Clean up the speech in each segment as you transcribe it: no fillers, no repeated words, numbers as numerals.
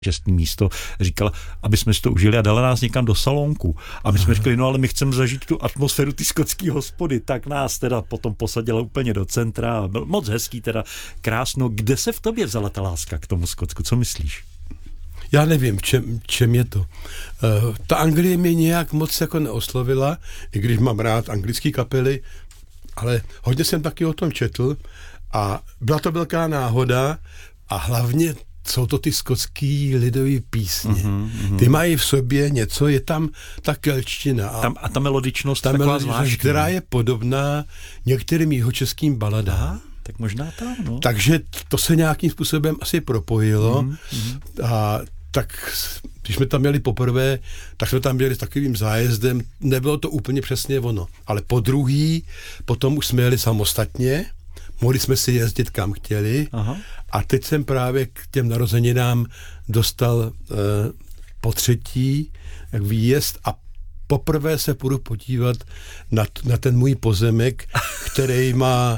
čestné místo, říkal, aby jsme si to užili a dala nás někam do salonku. A my jsme řekli, no ale my chceme zažít tu atmosféru ty skotské hospody, tak nás teda potom posadila úplně do centra. Byl moc hezký, teda krásno. Kde se v tobě vzala ta láska k tomu Skotsku? Co myslíš? Já nevím, čem je to. Ta Anglie mě nějak moc jako neoslovila, i když mám rád anglické kapely, ale hodně jsem taky o tom četl a byla to velká náhoda a hlavně jsou to ty skotský lidový písně. Ty mají v sobě něco, je tam ta kelčtina. A ta melodičnost, která je podobná některým jihočeským baladám. Tak možná tam, no. Takže to se nějakým způsobem asi propojilo. A tak, když jsme tam měli poprvé, tak jsme tam měli s takovým zájezdem, nebylo to úplně přesně ono. Ale po druhý, potom už jsme jeli samostatně, mohli jsme si jezdit kam chtěli. Aha. A teď jsem právě k těm narozeninám dostal po třetí výjezd a poprvé se půjdu podívat na ten můj pozemek, který má,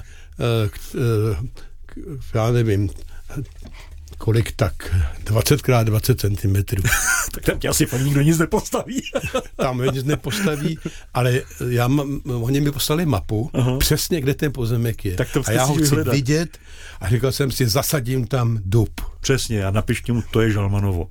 já nevím, kolik tak, 20x20 cm. Tak tam tě asi fakt nikdo nic nepostaví. Tam nic nepostaví, ale oni mi poslali mapu, přesně kde ten pozemek je. Tak to a já ho chci vyhledat. vidět a říkal jsem si, zasadím tam dub. Přesně, a napište mu, to je Žalmanovo.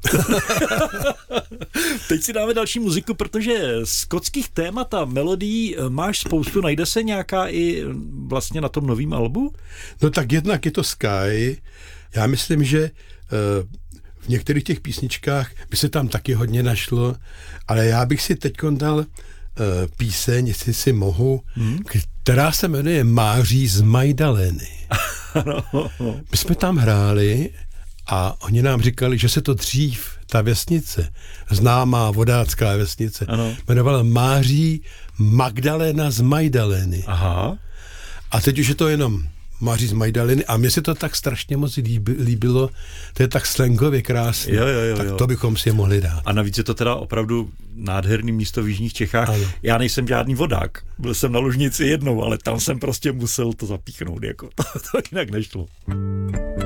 Teď si dáme další muziku, protože skotských témat a melodií máš spoustu, najde se nějaká i vlastně na tom novém albu? No tak jednak je to Sky. Já myslím, že v některých těch písničkách by se tam taky hodně našlo, ale já bych si teďkon dal píseň, jestli si mohu, která se jmenuje Máří z Majdalény. My jsme tam hráli a oni nám říkali, že se to dřív, ta vesnice, známá vodácká vesnice, jmenovala Máří Magdaléna z Majdalény. Aha. A teď už je to jenom Máří z Majdaliny a mně se to tak strašně moc líbilo, to je tak slangově krásné, tak to bychom si je mohli dát. A navíc je to teda opravdu nádherný místo v jižních Čechách. Ano. Já nejsem žádný vodák, byl jsem na Lužnici jednou, ale tam jsem prostě musel to zapíchnout, jako to jinak nešlo.